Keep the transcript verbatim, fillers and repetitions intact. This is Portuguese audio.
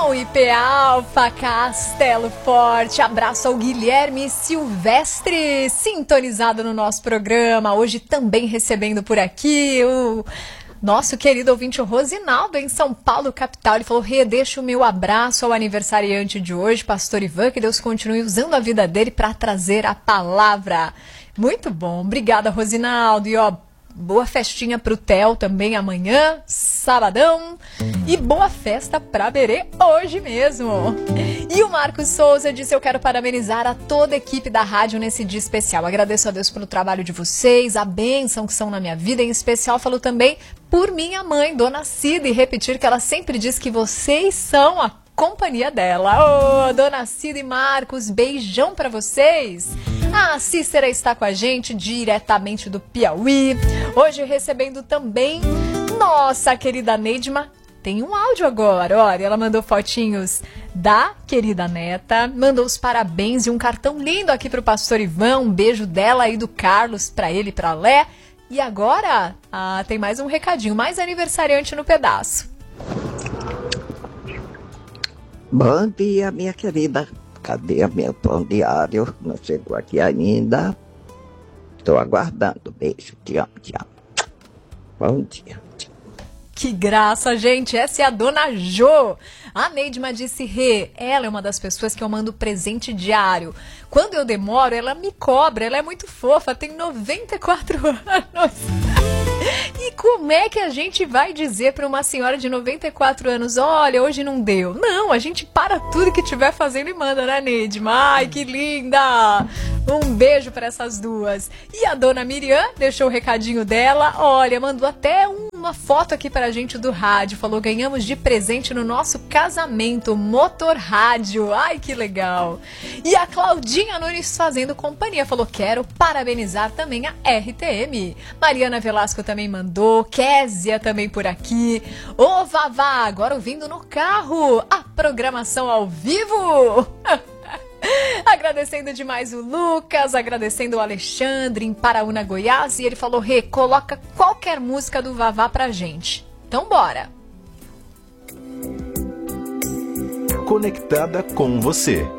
São I P Alfa, Castelo Forte. Abraço ao Guilherme Silvestre, sintonizado no nosso programa. Hoje também recebendo por aqui o nosso querido ouvinte Rosinaldo, em São Paulo, capital. Ele falou: Rê, deixa o meu abraço ao aniversariante de hoje, pastor Ivan, que Deus continue usando a vida dele para trazer a palavra. Muito bom. Obrigada, Rosinaldo. E ó, boa festinha pro Theo também amanhã, sabadão. E boa festa pra Berê hoje mesmo. E o Marcos Souza disse: eu quero parabenizar a toda a equipe da rádio nesse dia especial. Agradeço a Deus pelo trabalho de vocês, a bênção que são na minha vida. Em especial, falo também por minha mãe, Dona Cida, e repetir que ela sempre diz que vocês são a companhia dela. Ô, Dona Cida e Marcos, beijão pra vocês. A Cícera está com a gente diretamente do Piauí. Hoje recebendo também nossa querida Neidma. Tem um áudio agora, olha, ela mandou fotinhos da querida neta, mandou os parabéns e um cartão lindo aqui pro pastor Ivan, um beijo dela e do Carlos pra ele e pra Lé. E agora, ah, tem mais um recadinho, mais aniversariante no pedaço. Bom dia, minha querida. Cadê meu pão diário? Não chegou aqui ainda. Estou aguardando. Beijo, te amo, te amo. Bom dia. Que graça, gente. Essa é a Dona Jô. A Neidma disse: Rê, ela é uma das pessoas que eu mando presente diário. Quando eu demoro, ela me cobra. Ela é muito fofa, tem noventa e quatro anos. E como é que a gente vai dizer para uma senhora de noventa e quatro anos: olha, hoje não deu? Não, a gente para tudo que estiver fazendo e manda, né, Neidma? Ai, que linda! Um beijo para essas duas. E a Dona Miriam deixou o recadinho dela. Olha, mandou até uma foto aqui pra gente do rádio. Falou: ganhamos de presente no nosso casamento, motor rádio. Ai, que legal. E a Claudinha Nunes fazendo companhia. Falou: quero parabenizar também a R T M. Mariana Velasco também mandou. Késia também por aqui. Ô, Vavá, agora ouvindo no carro a programação ao vivo. Agradecendo demais o Lucas, agradecendo o Alexandre em Paraúna, Goiás. E ele falou: Rê, coloca qualquer música do Vavá pra gente. Então bora. Conectada com você.